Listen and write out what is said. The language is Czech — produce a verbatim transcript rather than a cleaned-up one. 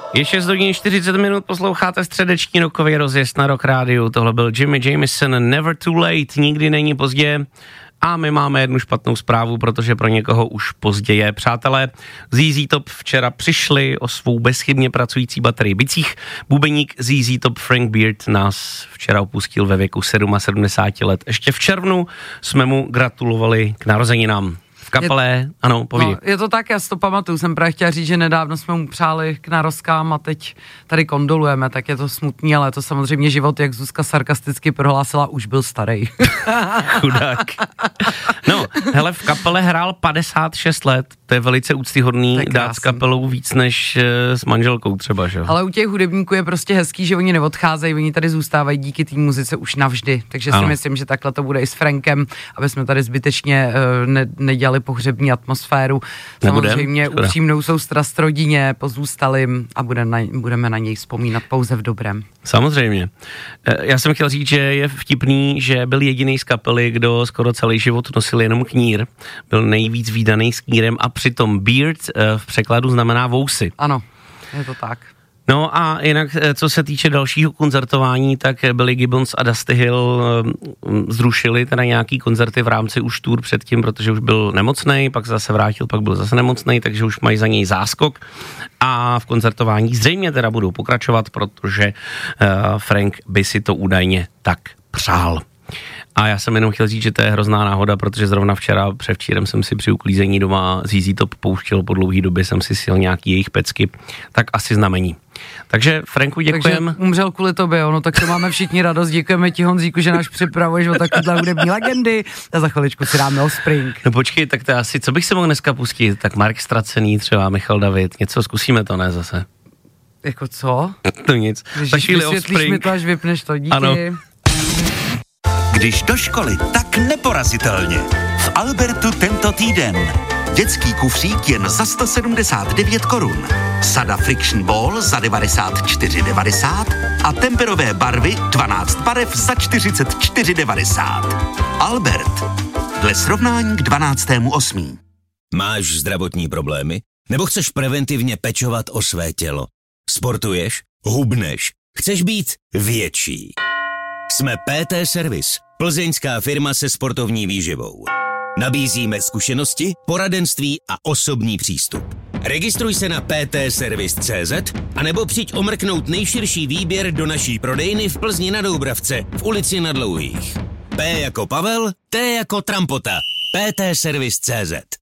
Je šest hodin čtyřicet minut, posloucháte středeční rokový rozjezd na Rock Rádiu. Tohle byl Jimmy Jamison, Never Too Late, nikdy není pozdě. A my máme jednu špatnou zprávu, protože pro někoho už pozdě je. Přátelé, Z Z Top včera přišli o svou bezchybně pracující baterii bicích. Bubeník Z Z Top Frank Beard nás včera opustil ve věku sedmdesát sedm let. Ještě v červnu jsme mu gratulovali k narozeninám. V kapele, je, ano, povídej. No, je to tak, já si to pamatuju, jsem právě chtěla říct, že nedávno jsme mu přáli k narozkám a teď tady kondolujeme, tak je to smutný, ale to samozřejmě život, jak Zuzka sarkasticky prohlásila, už byl starý. Chudák. No, hele, v kapele hrál padesát šest let, to je velice úctyhodný dát s kapelou víc než e, s manželkou třeba, že? Ale u těch hudebníků je prostě hezký, že oni neodcházejí, oni tady zůstávají díky té muzice už navždy, takže ano. Si myslím, že takhle to bude i s Frankem, aby jsme tady zbytečně e, ne, nedělali pohřební atmosféru. Samozřejmě Nebudem? Upřímnou soustrast rodině, pozůstalým a bude na, budeme na něj vzpomínat pouze v dobrém. Samozřejmě. Já jsem chtěl říct, že je vtipný, že byl jediný z kapely, kdo skoro celý život nosil jenom knír. Byl nejvíc vídaný s knírem a přitom beard v překladu znamená vousy. Ano, je to tak. No a jinak, co se týče dalšího koncertování, tak Billy Gibbons a Dusty Hill zrušili teda nějaký koncerty v rámci už tour předtím, protože už byl nemocnej, pak zase vrátil, pak byl zase nemocnej, takže už mají za něj záskok a v koncertování zřejmě teda budou pokračovat, protože uh, Frank by si to údajně tak přál. A já jsem jenom chtěl říct, že to je hrozná náhoda, protože zrovna včera, převčírem jsem si při uklízení doma Z Z Top pouštěl, po dlouhý době jsem si sil nějaký jejich pecky, tak asi znamení. Takže Franku, děkujem. Takže umřel kvůli tobě, no tak to máme všichni radost, děkujeme ti, Honzíku, že nás připravuješ o takovýhle hudební legendy a za chviličku si dáme Offspring. No počkej, tak to asi, co bych si mohl dneska pustit, tak Mark Ztracený, třeba Michal David, něco zkusíme to, ne zase? Jako co? To nic. Když vysvětlíš mi to, až vypneš to, díky. Ano. Když do školy, tak neporazitelně. V Albertu tento týden. Dětský kufřík jen za sto sedmdesát devět korun. Sada Friction Ball za devadesát čtyři devadesát a temperové barvy dvanáct barev za čtyřicet čtyři devadesát. Albert. Dle srovnání k dvanáctému osmého Máš zdravotní problémy? Nebo chceš preventivně pečovat o své tělo? Sportuješ? Hubneš? Chceš být větší? Jsme P T Service, plzeňská firma se sportovní výživou. Nabízíme zkušenosti, poradenství a osobní přístup. Registruj se na p t service tečka c z a nebo přijď omrknout nejširší výběr do naší prodejny v Plzni na Doubravce v ulici Na Dlouhých. P jako Pavel, T jako Trampota. p t service tečka c z